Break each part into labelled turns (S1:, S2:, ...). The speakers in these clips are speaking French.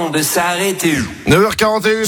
S1: temps de s'arrêter.
S2: 9h41.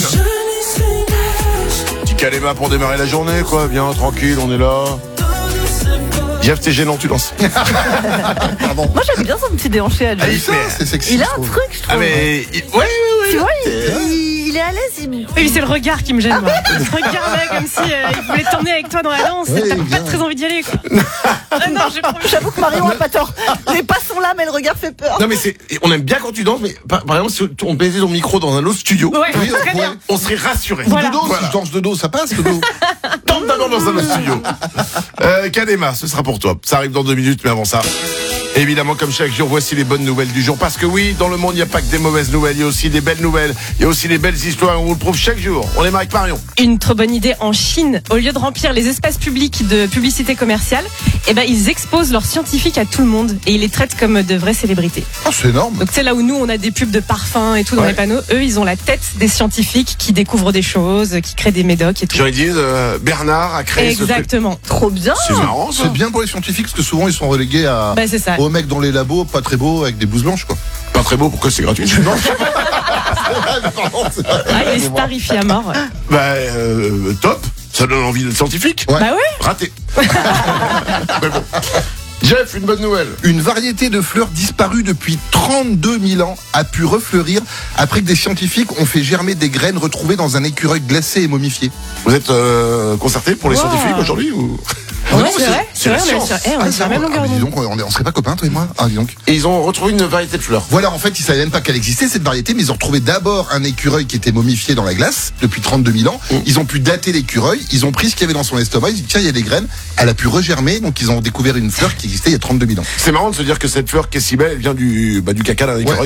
S2: Petit Kalema pour démarrer la journée, quoi. Bien, tranquille, on est là. Jeff, t'es gênant, tu danses.
S3: Pardon.
S4: Moi j'aime bien son petit déhanché à lui.
S3: C'est sexy.
S4: Il a
S3: je
S4: un
S3: trouve.
S4: truc, je trouve.
S2: Ah, mais. Oui.
S4: Tu vois, il est à l'aise.
S5: Oui, c'est le regard qui me gêne, moi. Ce regard-là, comme si il voulait t'emmener avec toi dans la danse.
S3: Oui,
S5: T'as
S3: bien.
S5: pas très envie d'y aller, quoi. Ah non, j'ai promis.
S4: J'avoue que Marion a pas tort. Les pas sont là, mais le regard fait peur.
S2: Non, mais on aime bien quand tu danses, mais par exemple, si on mettait ton micro dans un autre studio,
S5: Ouais,
S3: Oui,
S5: très bien.
S2: on serait rassuré.
S5: Voilà.
S3: De dos, si je danse de dos, ça passe le dos.
S2: Tente d'abord dans un autre studio. Kalema, ce sera pour toi. Ça arrive dans 2 minutes, mais avant ça. Évidemment, comme chaque jour, voici les bonnes nouvelles du jour. Parce que oui, dans le monde, il n'y a pas que des mauvaises nouvelles, il y a aussi des belles nouvelles, il y a aussi des belles histoires, on vous le prouve chaque jour. On est avec Marion.
S5: Une trop bonne idée en Chine. Au lieu de remplir les espaces publics de publicité commerciale, ils exposent leurs scientifiques à tout le monde et ils les traitent comme de vraies célébrités.
S3: Oh, c'est énorme.
S5: Donc c'est là où nous, on a des pubs de parfums et tout dans
S2: Ouais.
S5: les panneaux. Eux, ils ont la tête des scientifiques qui découvrent des choses, qui créent des médocs et tout.
S2: Genre, ils disent, Bernard a créé ce truc.
S5: Exactement.
S4: Trop bien.
S2: C'est marrant, ça.
S3: C'est bien pour les scientifiques parce que souvent ils sont relégués à
S5: Bah, c'est ça.
S3: aux mecs dans les labos, pas très beaux, avec des blouses blanches quoi.
S2: Pas très beau, pourquoi c'est gratuit?
S3: Non, je sais pas. Pardon, c'est pas-
S5: Ah, il est starifié à mort.
S2: Bah, top. Ça donne envie d'être scientifique.
S3: Ouais.
S5: Bah ouais.
S2: Raté. Mais bon. Jeff, une bonne nouvelle.
S3: Une variété de fleurs disparue depuis 32 000 ans a pu refleurir après que des scientifiques ont fait germer des graines retrouvées dans un écureuil glacé et momifié.
S2: Vous êtes concerté pour les
S5: Wow.
S2: scientifiques aujourd'hui ou...
S5: Ouais,
S3: non,
S5: c'est vrai.
S2: c'est
S5: C'est
S2: la
S5: vrai, on est
S2: science.
S5: sur, on est sur la même longueur
S3: mais dis
S5: d'onde.
S3: donc, on serait pas copains toi et moi. Ah dis donc.
S2: Et ils ont retrouvé une variété de fleurs.
S3: Voilà, en fait, ils savaient même pas qu'elle existait cette variété, mais ils ont retrouvé d'abord un écureuil qui était momifié dans la glace depuis 32 000 ans. Ils ont pu dater l'écureuil, ils ont pris ce qu'il y avait dans son estomac, ils ont dit tiens, il y a des graines, elle a pu regermer, donc ils ont découvert une fleur qui existait il y a 32 000 ans.
S2: C'est marrant de se dire que cette fleur qui est si belle, elle vient du caca d'un écureuil.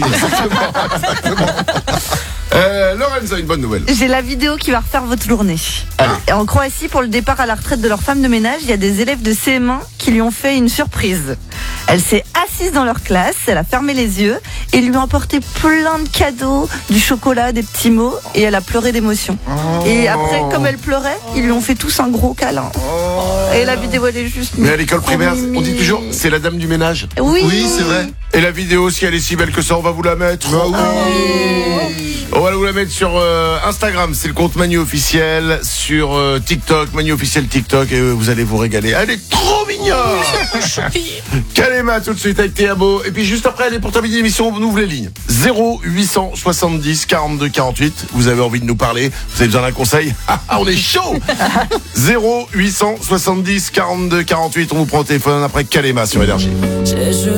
S2: Lorenzo, une bonne nouvelle.
S4: J'ai la vidéo qui va refaire votre journée. Et en Croatie, pour le départ à la retraite de leur femme de ménage, il y a des élèves de CM1 qui lui ont fait une surprise. Elle s'est assise dans leur classe, elle a fermé les yeux et lui a emporté plein de cadeaux, du chocolat, des petits mots, et elle a pleuré d'émotion. Et après, comme elle pleurait, ils lui ont fait tous un gros câlin. Et la vidéo, elle est juste...
S2: Mais à l'école primaire,
S4: trop
S2: on dit
S4: mimi.
S2: toujours, c'est la dame du ménage.
S4: Oui,
S3: Oui, c'est vrai.
S2: Et la vidéo, si elle est si belle que ça, on va vous la mettre. On va vous la mettre sur Instagram, c'est le compte Manu officiel, sur TikTok, Manu officiel TikTok, et vous allez vous régaler. Elle est trop mignonne. Kalema tout de suite avec Théabo, et puis juste après, allez, pour terminer l'émission, on ouvre les lignes. 0870 42 48. Vous avez envie de nous parler, vous avez besoin d'un conseil. On est chaud. 0870 42 48. On vous prend au téléphone après Kalema sur Énergie.